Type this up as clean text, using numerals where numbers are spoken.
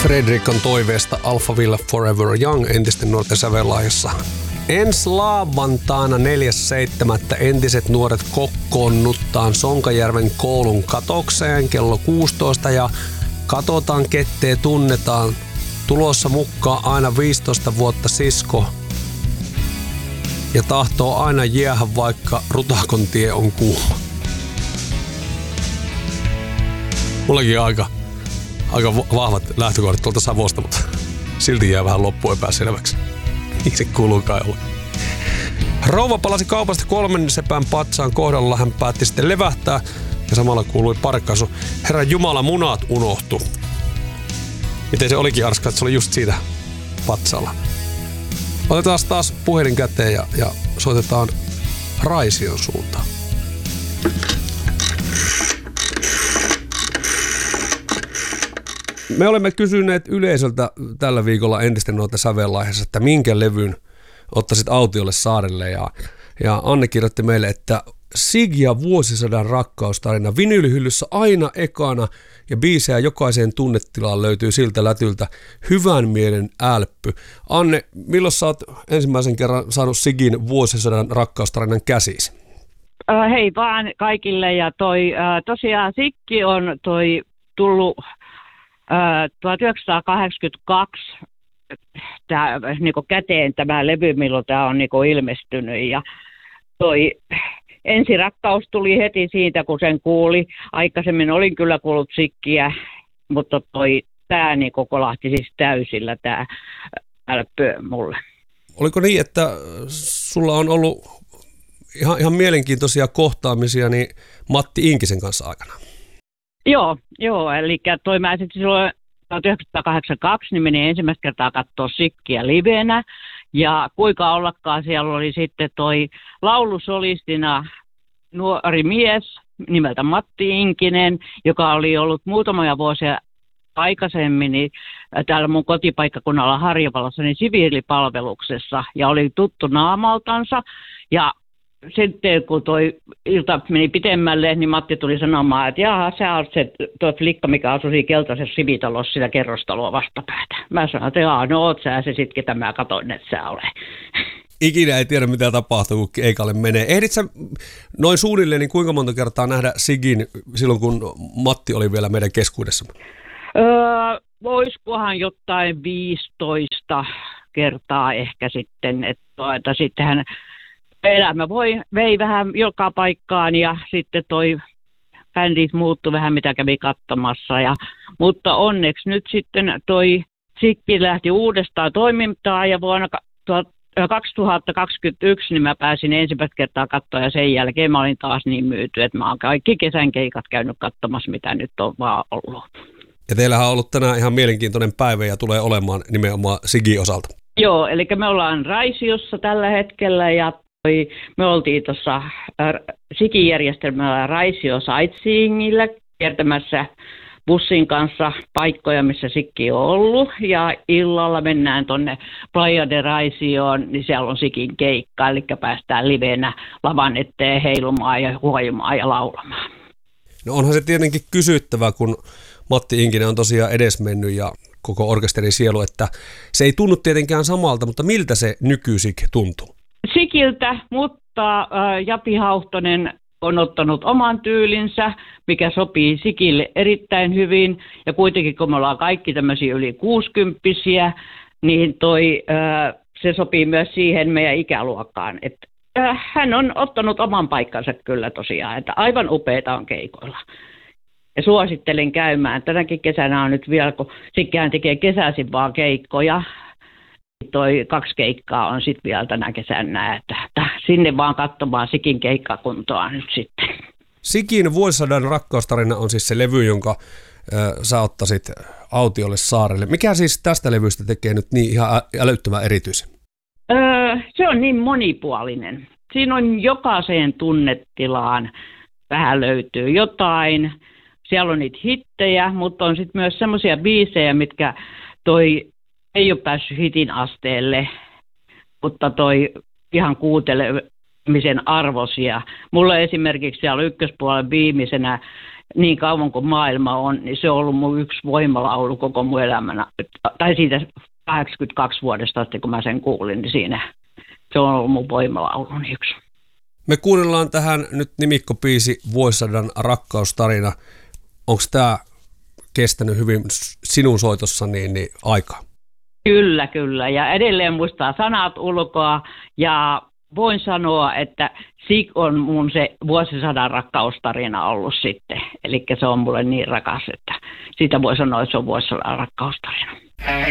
Fredrikan toiveesta Alphaville Forever Young entisten nuorten sävellajassa. Ensi lauantaina 4.7. entiset nuoret kokoonnuttaan Sonkajärven koulun katokseen kello 16 ja katsotaan ketteen tunnetaan. Tulossa mukaan aina 15 vuotta sisko ja tahtoo aina jäädä vaikka Rutakon tie on kuuma. Mullakin aika vahvat lähtökohdat tuolta Savosta, mutta silti jää vähän loppuun epäselväksi. Niin se kuuluukaan olla. Rouva palasi kaupasta 3 sepän patsaan kohdalla. Hän päätti sitten levähtää ja samalla kuului parkkaisu. Herran Jumala, munat unohtu. Miten se olikin arska, että se oli just siitä patsalla. Otetaan taas puhelin käteen ja soitetaan Raision suuntaan. Me olemme kysyneet yleisöltä tällä viikolla entisten nuorten sävellaiheessa, että minkä levyn ottaisit autiolle saarelle. Ja Anne kirjoitti meille, että Sigia vuosisadan rakkaustarina. Vinyylyhyllyssä aina ekana ja biisejä jokaiseen tunnetilaan löytyy siltä lätyltä hyvän mielen älppy. Anne, milloin sä oot ensimmäisen kerran saanut Sigin vuosisadan rakkaustarinan käsisi? Hei vaan kaikille ja tosiaan Siggi on tullut 1982 käteen tämä levy, milloin tämä on ilmestynyt ja ensirakkaus tuli heti siitä, kun sen kuuli. Aikaisemmin olin kyllä kuullut Siggiä, mutta tämä kolahti siis täysillä tämä älppö mulle. Oliko niin, että sulla on ollut ihan mielenkiintoisia kohtaamisia niin Matti Inkisen kanssa aikana? Joo, eli mä sitten silloin 1982 niin menin ensimmäistä kertaa katsoa Siggiä livenä. Ja kuinka ollakaan siellä oli sitten laulusolistina nuori mies nimeltä Matti Inkinen, joka oli ollut muutamia vuosia aikaisemmin niin täällä mun kotipaikkakunnalla Harjavallassa niin siviilipalveluksessa ja oli tuttu naamaltansa. Ja sitten kun ilta meni pitemmälle, niin Matti tuli sanomaan, että jaha, sä oot se flikka, mikä asui siinä keltaisessa sivitalossa sitä kerrostaloa vastapäätä. Mä sanoin, että no oot sä se sit, ketä mä katoin, että sä ole. Ikinä ei tiedä, mitä tapahtuu, kun keikalle menee. Ehdit sä noin suunnilleen, niin kuinka monta kertaa nähdä Sigin silloin, kun Matti oli vielä meidän keskuudessa? Voisikohan jotain 15 kertaa ehkä sitten, että sittenhän elämä vei vähän joka paikkaan ja sitten bändit muuttui vähän, mitä kävi katsomassa. Mutta onneksi nyt sitten Siggi lähti uudestaan toimintaan ja vuonna 2021 niin mä pääsin ensimmäistä kertaa katsoa ja sen jälkeen mä olin taas niin myyty, että mä oon kaikki kesän keikat käynyt katsomassa, mitä nyt on vaan ollut. Ja teillähän on ollut tänään ihan mielenkiintoinen päivä ja tulee olemaan nimenomaan Sigin osalta. Joo, eli me ollaan Raisiossa tällä hetkellä ja me oltiin tuossa Sigin järjestelmällä Raisio Sightseeingillä kiertämässä bussin kanssa paikkoja, missä Siggi on ollut. Ja illalla mennään tuonne Playa de Raisioon, niin siellä on Sigin keikka, eli päästään livenä lavan eteen heilumaan ja huojumaan ja laulamaan. No onhan se tietenkin kysyttävä, kun Matti Inkinen on tosiaan edesmennyt ja koko orkesterin sielu, että se ei tunnu tietenkään samalta, mutta miltä se nyky-Sig tuntuu? Sigiltä, mutta Japi Hauhtonen on ottanut oman tyylinsä, mikä sopii Sigille erittäin hyvin. Ja kuitenkin, kun me ollaan kaikki tämmöisiä yli 60-vuotiaita, niin se sopii myös siihen meidän ikäluokkaan. Hän on ottanut oman paikkansa kyllä tosiaan, että aivan upeita on keikoilla. Ja suosittelen käymään. Tänäkin kesänä on nyt vielä, kun Siggihän tekee kesäisin vaan keikkoja. 2 keikkaa on sitten vielä tänä kesänä, että sinne vaan katsomaan Sigin keikkakuntoa nyt sitten. Sigin vuosisadan rakkaustarina on siis se levy, jonka sä ottaisit autiolle saarelle. Mikä siis tästä levystä tekee nyt niin ihan älyttömän erityisen? Se on niin monipuolinen. Siinä on jokaiseen tunnetilaan vähän löytyy jotain. Siellä on niitä hittejä, mutta on sitten myös semmoisia biisejä, mitkä ei ole päässyt hitin asteelle, mutta ihan kuuntelemisen arvoisia. Mulla esimerkiksi siellä ykköspuolen viimeisenä niin kauan kuin maailma on, niin se on ollut mun yksi voimalaulu koko mun elämänä. Tai siitä 82 vuodesta asti, kun mä sen kuulin, niin siinä se on ollut mun voimalaulun yksi. Me kuunnellaan tähän nyt nimikkobiisi Vuosisadan rakkaustarina. Onko tämä kestänyt hyvin sinun soitossa niin aikaa? Kyllä. Ja edelleen muistaa sanat ulkoa ja voin sanoa, että Sig on mun se vuosisadan rakkaustarina ollut sitten. Eli se on mulle niin rakas, että siitä voi sanoa, että se on vuosisadan rakkaustarina.